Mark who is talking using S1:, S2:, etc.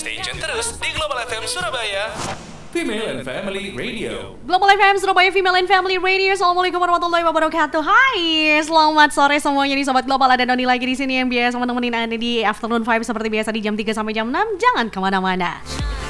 S1: Stay tune terus di Global FM Surabaya, Female and Family Radio.
S2: Global FM Surabaya Female and Family Radio. Assalamualaikum warahmatullahi wabarakatuh. Hai, selamat sore semuanya nih Sobat Global. Ada Doni lagi di sini yang biasa menemenin Anda di Afternoon Vibe seperti biasa di jam 3 sampai jam 6. Jangan kemana-mana.